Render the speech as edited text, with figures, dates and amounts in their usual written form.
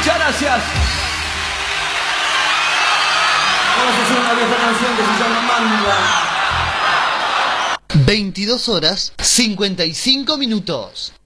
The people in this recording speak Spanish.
Muchas gracias. Vamos a hacer una vieja canción que se llama Manda. 22 horas 55 minutos.